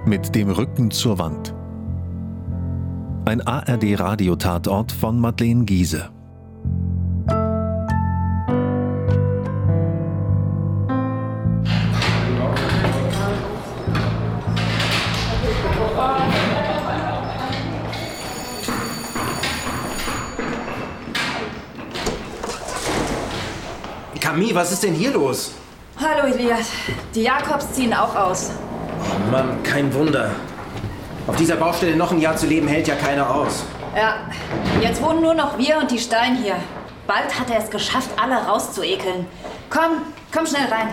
Mit dem Rücken zur Wand. Ein ARD-Radiotatort von Madeleine Giese. Camille, was ist denn hier los? Hallo Elias, die Jakobs ziehen auch aus. Oh Mann, kein Wunder. Auf dieser Baustelle noch ein Jahr zu leben, hält ja keiner aus. Ja, jetzt wohnen nur noch wir und die Stein hier. Bald hat er es geschafft, alle rauszuekeln. Komm schnell rein.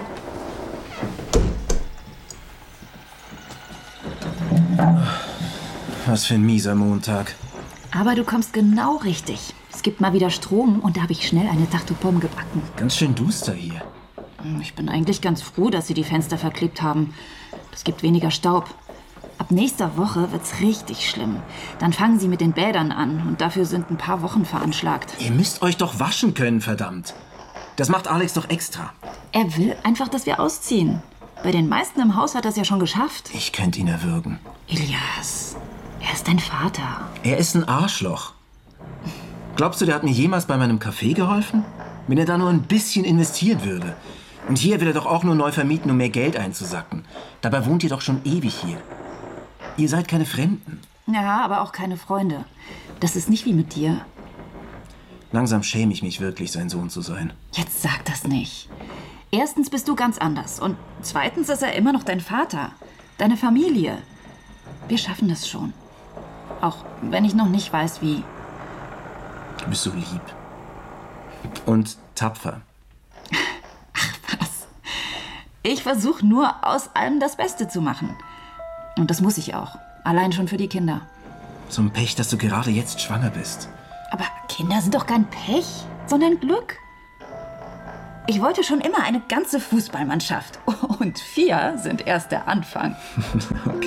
Was für ein mieser Montag. Aber du kommst genau richtig. Es gibt mal wieder Strom und da habe ich schnell eine Tarte aux Pommes gebacken. Ganz schön duster hier. Ich bin eigentlich ganz froh, dass sie die Fenster verklebt haben. Das gibt weniger Staub. Ab nächster Woche wird's richtig schlimm. Dann fangen sie mit den Bädern an und dafür sind ein paar Wochen veranschlagt. Ihr müsst euch doch waschen können, verdammt. Das macht Alex doch extra. Er will einfach, dass wir ausziehen. Bei den meisten im Haus hat er es ja schon geschafft. Ich könnte ihn erwürgen. Elias, er ist dein Vater. Er ist ein Arschloch. Glaubst du, der hat mir jemals bei meinem Café geholfen? Wenn er da nur ein bisschen investieren würde. Und hier will er doch auch nur neu vermieten, um mehr Geld einzusacken. Dabei wohnt ihr doch schon ewig hier. Ihr seid keine Fremden. Ja, aber auch keine Freunde. Das ist nicht wie mit dir. Langsam schäme ich mich wirklich, sein Sohn zu sein. Jetzt sag das nicht. Erstens bist du ganz anders. Und zweitens ist er immer noch dein Vater. Deine Familie. Wir schaffen das schon. Auch wenn ich noch nicht weiß, wie. Du bist so lieb. Und tapfer. Ach was. Ich versuche nur, aus allem das Beste zu machen. Und das muss ich auch. Allein schon für die Kinder. So ein Pech, dass du gerade jetzt schwanger bist. Aber Kinder sind doch kein Pech, sondern Glück. Ich wollte schon immer eine ganze Fußballmannschaft. Und 4 sind erst der Anfang.